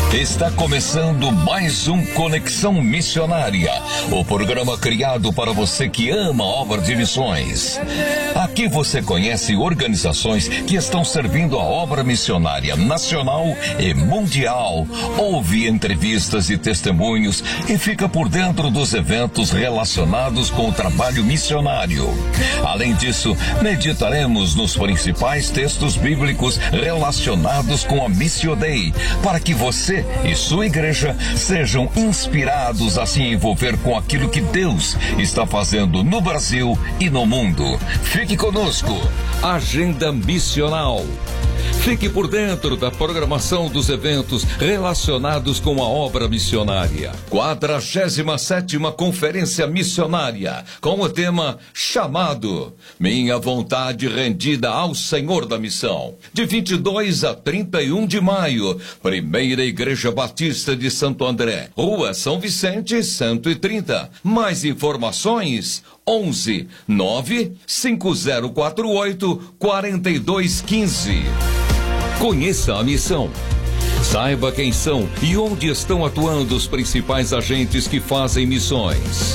Está começando mais um Conexão Missionária, o programa criado para você que ama a obra de missões. Aqui você conhece organizações que estão servindo a obra missionária nacional e mundial, ouve entrevistas e testemunhos e fica por dentro dos eventos relacionados com o trabalho missionário. Além disso, meditaremos nos principais textos bíblicos relacionados com a Missio Dei, para que você e sua igreja sejam inspirados a se envolver com aquilo que Deus está fazendo no Brasil e no mundo. Fique conosco. Agenda Missional. Fique por dentro da programação dos eventos relacionados com a obra missionária. 47ª Conferência Missionária, com o tema Chamado, Minha Vontade Rendida ao Senhor da Missão. De 22 a 31 de maio, Primeira Igreja Batista de Santo André, Rua São Vicente, 130. Mais informações, 11 9 5048 4215. Conheça a missão. Saiba quem são e onde estão atuando os principais agentes que fazem missões.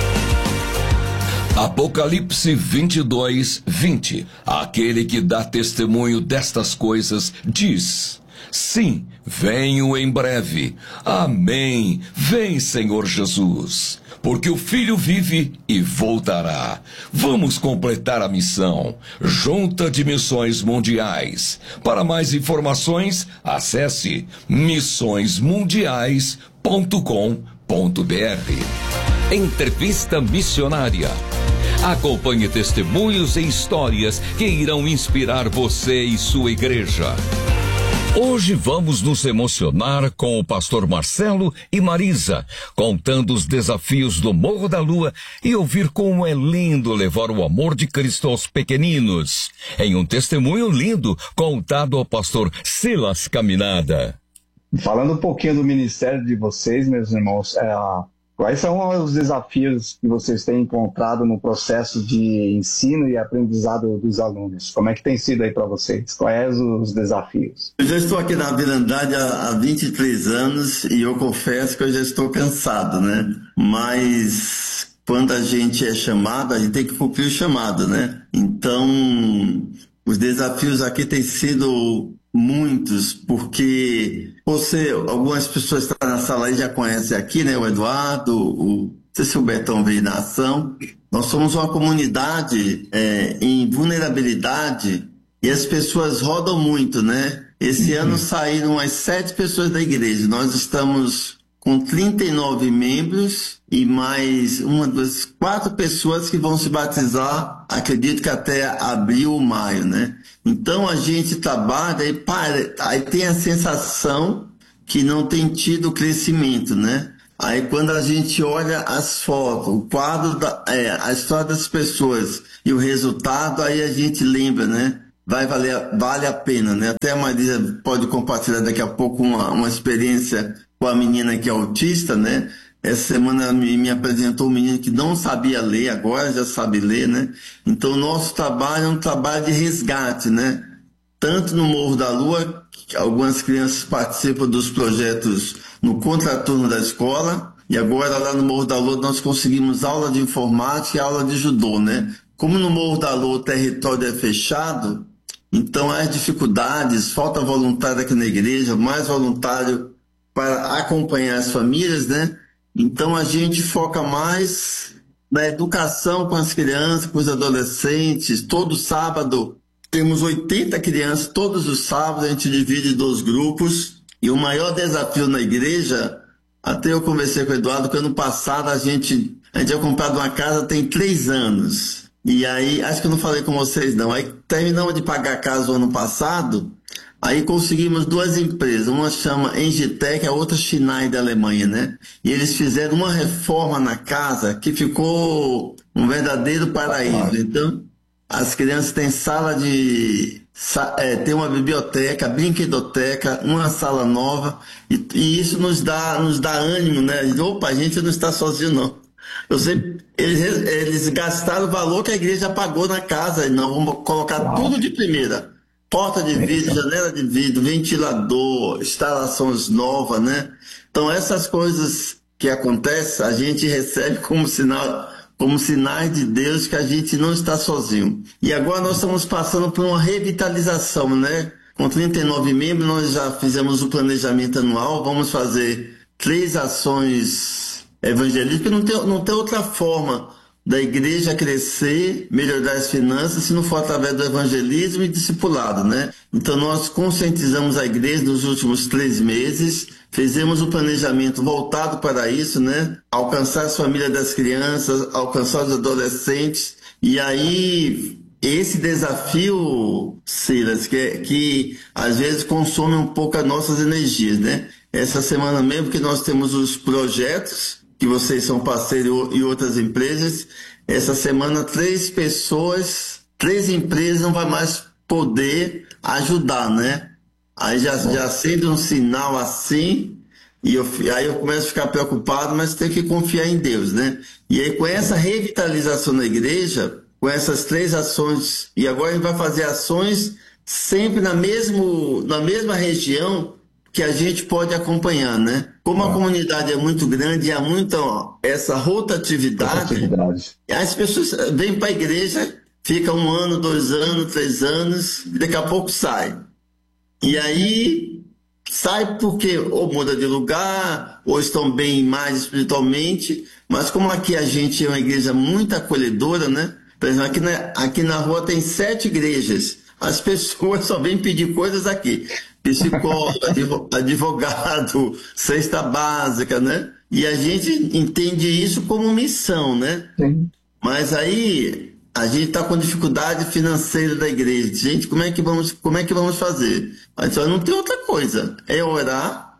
Apocalipse 22:20. Aquele que dá testemunho destas coisas diz: sim, venho em breve. Amém. Vem, Senhor Jesus. Porque o Filho vive e voltará. Vamos completar a missão. Junta de Missões Mundiais. Para mais informações, acesse missõesmundiais.com.br. Entrevista Missionária. Acompanhe testemunhos e histórias que irão inspirar você e sua igreja. Hoje vamos nos emocionar com o pastor Marcelo e Marisa, contando os desafios do Morro da Lua e ouvir como é lindo levar o amor de Cristo aos pequeninos. Em um testemunho lindo contado ao pastor Silas Caminada. Falando um pouquinho do ministério de vocês, meus irmãos, quais são os desafios que vocês têm encontrado no processo de ensino e aprendizado dos alunos? Como é que tem sido aí para vocês? Quais os desafios? Eu já estou aqui na Vila Andrade há 23 anos e eu confesso que eu já estou cansado, né? Mas quando a gente é chamado, a gente tem que cumprir o chamado, né? Então, os desafios aqui têm sido muitos, porque algumas pessoas que estão na sala aí já conhecem aqui, né? O Eduardo, não sei se o Betão veio na ação. Nós somos uma comunidade em vulnerabilidade e as pessoas rodam muito, né? Esse ano saíram umas 7 pessoas da igreja. Nós estamos com 39 membros e mais 4 pessoas que vão se batizar, acredito que até abril ou maio, né? Então a gente trabalha e aí tem a sensação que não tem tido crescimento, né? Aí quando a gente olha as fotos, o quadro, a história das pessoas e o resultado, aí a gente lembra, né? Vale a pena, né? Até a Maria pode compartilhar daqui a pouco uma experiência com a menina que é autista, né? Essa semana ela me apresentou um menino que não sabia ler, agora já sabe ler, né? Então o nosso trabalho é um trabalho de resgate, né? Tanto no Morro da Lua, que algumas crianças participam dos projetos no contraturno da escola, e agora lá no Morro da Lua nós conseguimos aula de informática e aula de judô, né? Como no Morro da Lua o território é fechado, então há dificuldades, falta voluntário aqui na igreja, mais voluntário para acompanhar as famílias, né? Então a gente foca mais na educação com as crianças, com os adolescentes. Todo sábado temos 80 crianças, todos os sábados a gente divide em 2 grupos. E o maior desafio na igreja, até eu conversei com o Eduardo, que ano passado a gente tinha comprado uma casa tem 3 anos. E aí, acho que eu não falei com vocês não, aí terminamos de pagar a casa o ano passado. Aí conseguimos 2 empresas, uma chama Engitec, a outra Schneider da Alemanha, né? E eles fizeram uma reforma na casa que ficou um verdadeiro paraíso. Então, as crianças têm tem uma biblioteca, brinquedoteca, uma sala nova, e isso nos dá ânimo, né? Opa, a gente não está sozinho, não. Eu sei, eles gastaram o valor que a igreja pagou na casa, e nós vamos colocar tudo de primeira. porta de vidro, janela de vidro, ventilador, instalações novas, né? Então, essas coisas que acontecem, a gente recebe como sinal, como sinais de Deus que a gente não está sozinho. E agora nós estamos passando por uma revitalização, né? Com 39 membros, nós já fizemos o planejamento anual, vamos fazer 3 ações evangelísticas, não tem outra forma da igreja crescer, melhorar as finanças, se não for através do evangelismo e discipulado, né? Então nós conscientizamos a igreja nos últimos 3 meses, fizemos o planejamento voltado para isso, né? Alcançar as famílias das crianças, alcançar os adolescentes, e aí esse desafio, Silas, que às vezes consome um pouco as nossas energias, né? Essa semana mesmo que nós temos os projetos, que vocês são parceiros e outras empresas, essa semana 3 empresas não vai mais poder ajudar, né? Aí já acende um sinal assim, e aí eu começo a ficar preocupado, mas tem que confiar em Deus, né? E aí com essa revitalização na igreja, com essas 3 ações, e agora a gente vai fazer ações sempre na mesma região que a gente pode acompanhar, né? Como a comunidade é muito grande e há muita essa rotatividade, as pessoas vêm para a igreja, ficam 1 ano, 2 anos, 3 anos, e daqui a pouco sai. E aí sai porque ou muda de lugar, ou estão bem mais espiritualmente, mas como aqui a gente é uma igreja muito acolhedora, né? Por exemplo, aqui na rua tem 7 igrejas. As pessoas só vêm pedir coisas aqui. Psicólogo, advogado, cesta básica, né? E a gente entende isso como missão, né? Sim. Mas aí a gente está com dificuldade financeira da igreja. Gente, como é que vamos fazer? Mas só não tem outra coisa. É orar,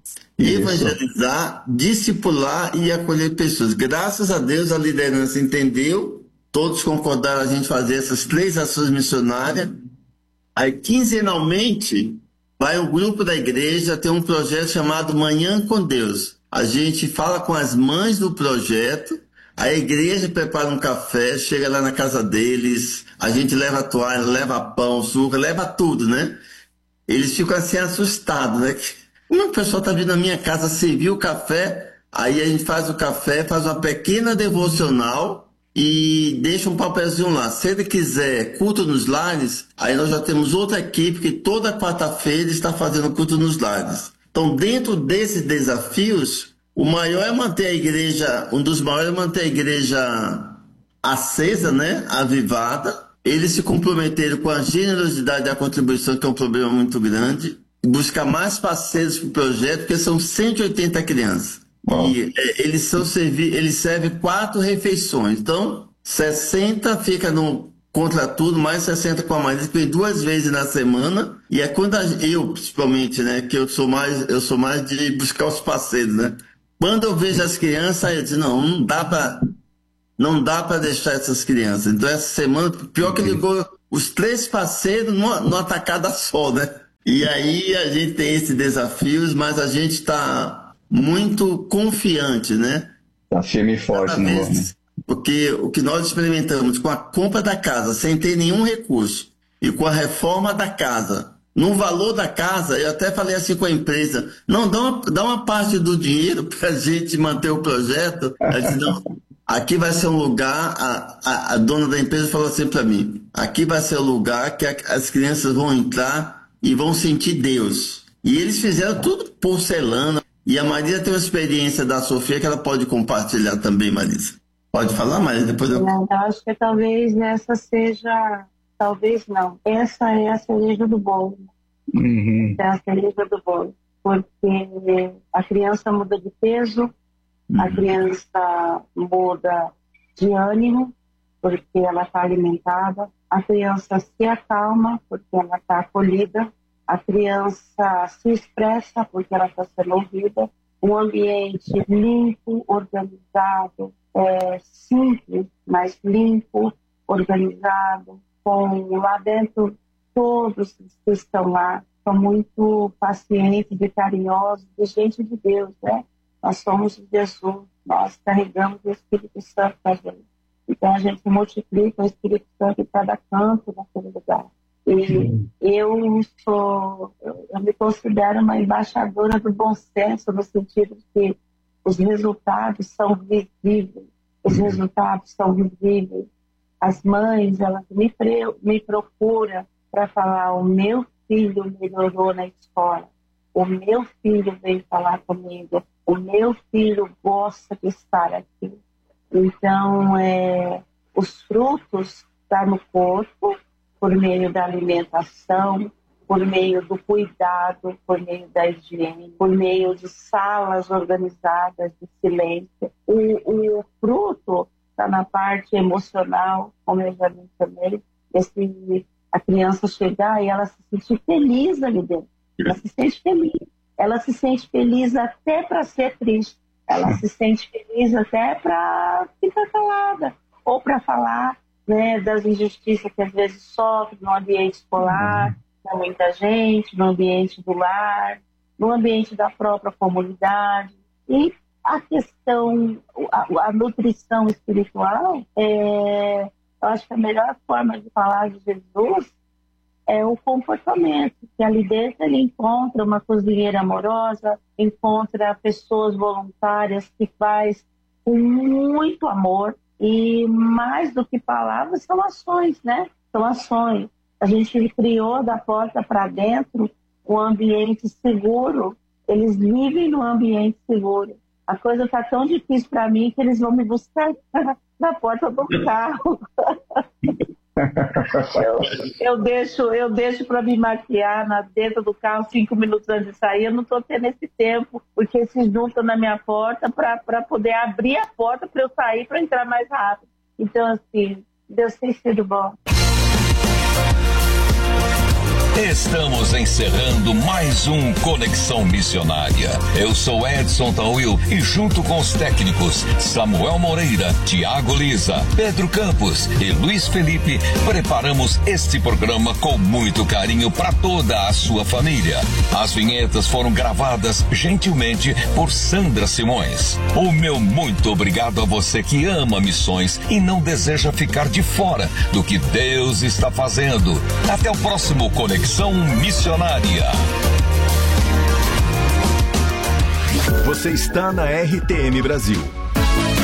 evangelizar, discipular e acolher pessoas. Graças a Deus a liderança entendeu. Todos concordaram a gente fazer essas 3 ações missionárias. Aí, quinzenalmente, vai o grupo da igreja ter um projeto chamado Manhã com Deus. A gente fala com as mães do projeto, a igreja prepara um café, chega lá na casa deles, a gente leva toalha, leva pão, suco, leva tudo, né? Eles ficam assim assustados, né? Como o pessoal está vindo na minha casa servir o café, aí a gente faz o café, faz uma pequena devocional, e deixa um papelzinho lá. Se ele quiser culto nos lares, aí nós já temos outra equipe que toda quarta-feira está fazendo culto nos lares. Então, dentro desses desafios, o maior é manter a igreja, um dos maiores é manter a igreja acesa, né? Avivada. Eles se comprometeram com a generosidade e a contribuição, que é um problema muito grande. Buscar mais parceiros para o projeto, porque são 180 crianças. E eles servem 4 refeições. Então, 60 fica no contra tudo, mais 60 com a mãe. Eles vêm 2 vezes na semana. E é quando eu, principalmente, né? Que eu sou mais de buscar os parceiros, né? Quando eu vejo as crianças, eu digo, não dá para deixar essas crianças. Então, essa semana, pior que ligou os 3 parceiros numa tacada só, né? E aí a gente tem esses desafios, mas a gente está muito confiante, né? Tá firme e forte, né? Porque o que nós experimentamos com a compra da casa, sem ter nenhum recurso, e com a reforma da casa, no valor da casa, eu até falei assim com a empresa, não, dá uma parte do dinheiro para a gente manter o projeto. Ela disse, não, aqui vai ser um lugar, a dona da empresa falou assim para mim, aqui vai ser o lugar que as crianças vão entrar e vão sentir Deus. E eles fizeram tudo porcelana. E a Marisa tem uma experiência da Sofia que ela pode compartilhar também, Marisa. Pode falar, Marisa? Depois eu acho que talvez essa seja... Talvez não. Essa é a cereja do bolo. É a cereja do bolo. Porque a criança muda de peso, a criança muda de ânimo, porque ela está alimentada, a criança se acalma, porque ela está acolhida, a criança se expressa porque ela está sendo ouvida, um ambiente limpo, organizado, simples, mas limpo, organizado, com lá dentro todos que estão lá são muito pacientes e carinhosos, de gente de Deus, né? Nós somos de Jesus, nós carregamos o Espírito Santo com a gente. Então a gente multiplica o Espírito Santo em cada canto daquele lugar. E eu me considero uma embaixadora do bom senso, no sentido de que os resultados são visíveis. Os resultados são visíveis. As mães, elas me procuram para falar: o meu filho melhorou na escola, o meu filho veio falar comigo, o meu filho gosta de estar aqui. Então, os frutos estão no corpo, por meio da alimentação, por meio do cuidado, por meio da higiene, por meio de salas organizadas de silêncio. O fruto está na parte emocional, como eu já mencionei, a criança chegar e ela se sentir feliz ali dentro. Ela se sente feliz. Ela se sente feliz até para ser triste. Ela se sente feliz até para ficar calada ou para falar, né, das injustiças que às vezes sofre no ambiente escolar, com muita gente, no ambiente do lar, no ambiente da própria comunidade. E a questão, a nutrição espiritual, eu acho que a melhor forma de falar de Jesus é o comportamento, que ali dentro ele encontra uma cozinheira amorosa, encontra pessoas voluntárias que faz com muito amor. E mais do que palavras, são ações, né? São ações. A gente criou da porta para dentro um ambiente seguro. Eles vivem no ambiente seguro. A coisa está tão difícil para mim que eles vão me buscar na porta do carro. eu deixo para me maquiar dentro do carro 5 minutos antes de sair. Eu não estou tendo esse tempo, porque se juntam na minha porta para poder abrir a porta para eu sair, para entrar mais rápido. Então, assim, Deus tem sido bom. Estamos encerrando mais um Conexão Missionária. Eu sou Edson Tauil e junto com os técnicos Samuel Moreira, Tiago Lisa, Pedro Campos e Luiz Felipe, preparamos este programa com muito carinho para toda a sua família. As vinhetas foram gravadas gentilmente por Sandra Simões. O meu muito obrigado a você que ama missões e não deseja ficar de fora do que Deus está fazendo. Até o próximo Conexão Missionária. Você está na RTM Brasil.